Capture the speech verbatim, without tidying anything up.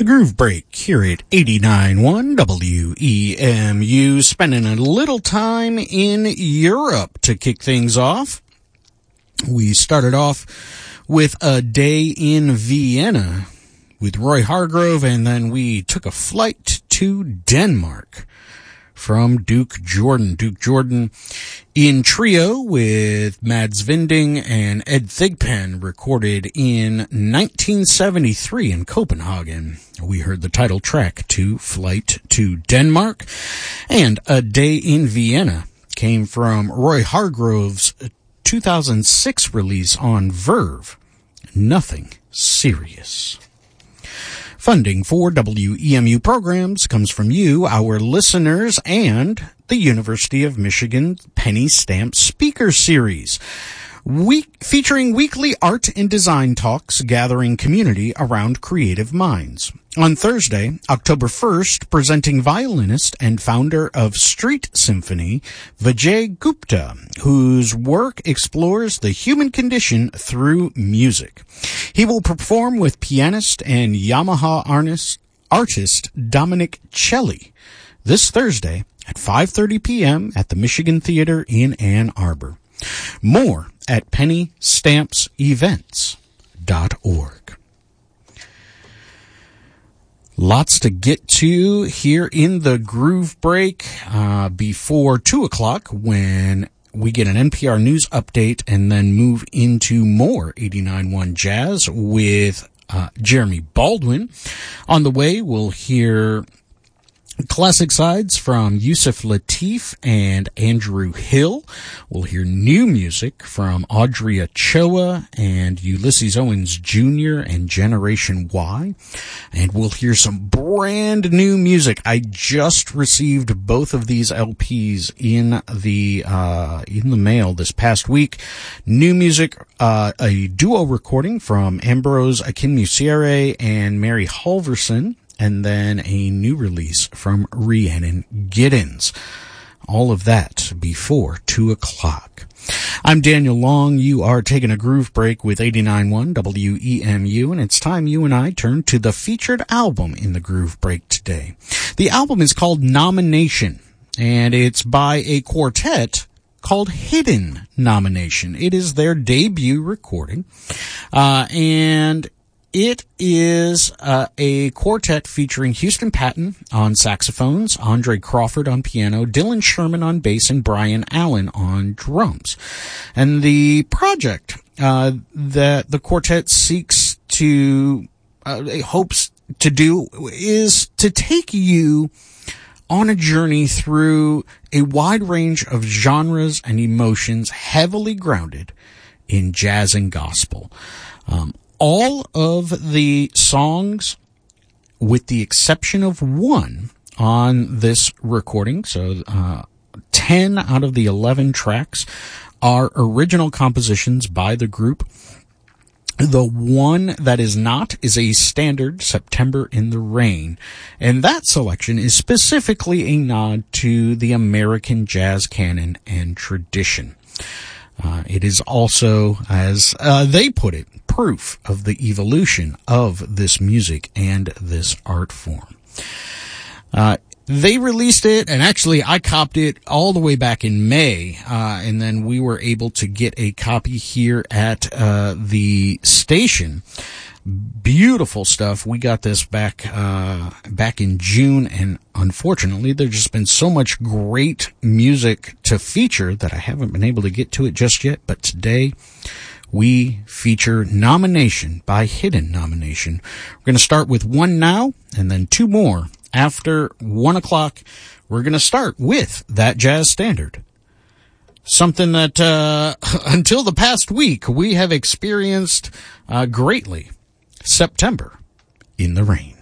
The Groove Break here at eighty-nine point one W E M U, spending a little time in Europe to kick things off. We started off with a day in Vienna with Roy Hargrove, and then we took a flight to Denmark from Duke Jordan. Duke Jordan in trio with Mads Vinding and Ed Thigpen, recorded in nineteen seventy-three in Copenhagen. We heard the title track to Flight to Denmark. And A Day in Vienna came from Roy Hargrove's two thousand six release on Verve, Nothing Serious. Funding for W E M U programs comes from you, our listeners, and the University of Michigan Penny Stamp Speaker Series, week, featuring weekly art and design talks gathering community around creative minds. On Thursday, October first, presenting violinist and founder of Street Symphony, Vijay Gupta, whose work explores the human condition through music. He will perform with pianist and Yamaha artist, artist Dominic Celli this Thursday at five thirty p.m. at the Michigan Theater in Ann Arbor. More at penny stamps events dot org. Lots to get to here in the Groove Break uh, before two o'clock, when we get an N P R News update and then move into more eighty-nine point one Jazz with uh, Jeremy Baldwin. On the way, we'll hear classic sides from Yusuf Lateef and Andrew Hill. We'll hear new music from Audrey Ochoa and Ulysses Owens Junior and Generation Y. And we'll hear some brand new music. I just received both of these L Ps in the uh in the mail this past week. New music, uh a duo recording from Ambrose Akinmusire and Mary Halverson, and then a new release from Rhiannon Giddens. All of that before two o'clock. I'm Daniel Long. You are taking a groove break with eighty-nine point one W E M U, and it's time you and I turn to the featured album in the Groove Break today. The album is called Nomination, and it's by a quartet called Hidden Nomination. It is their debut recording, uh, and it is uh, a quartet featuring Houston Patton on saxophones, Andre Crawford on piano, Dylan Sherman on bass, and Brian Allen on drums. And the project uh, that the quartet seeks to, uh, hopes to do is to take you on a journey through a wide range of genres and emotions heavily grounded in jazz and gospel. Um, All of the songs, with the exception of one on this recording, so uh, ten out of the eleven tracks are original compositions by the group. The one that is not is a standard, September in the Rain, and that selection is specifically a nod to the American jazz canon and tradition. Uh, it is also, as uh, they put it, proof of the evolution of this music and this art form. Uh, they released it, and actually I copped it all the way back in May, uh, and then we were able to get a copy here at uh, the station. Beautiful stuff. We got this back uh back in June, and unfortunately there's just been so much great music to feature that I haven't been able to get to it just yet. But today we feature Nomination by Hidden Nomination. We're going to start with one now, and then two more after one o'clock. We're going to start with that jazz standard, something that uh until the past week we have experienced uh greatly. September in the Rain.